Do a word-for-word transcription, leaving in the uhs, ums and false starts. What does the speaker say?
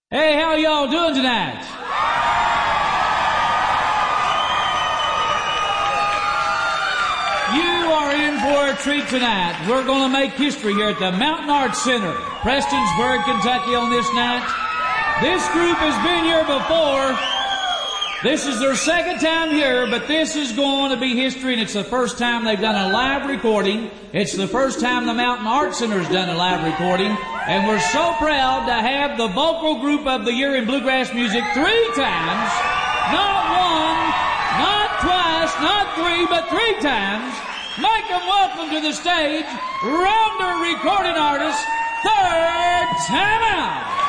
Hey, how y'all doing tonight? You are in for a treat tonight. We're going to make history here at the Mountain Arts Center, Prestonsburg, Kentucky on this night. This group has been here before. This is their second time here, but this is going to be history, and it's the first time they've done a live recording. It's the first time the Mountain Arts Center's done a live recording, and we're so proud to have the vocal group of the year in bluegrass music three times. Not one, not twice, not three, but three times. Make them welcome to the stage, Rounder recording artist, Third Time Out.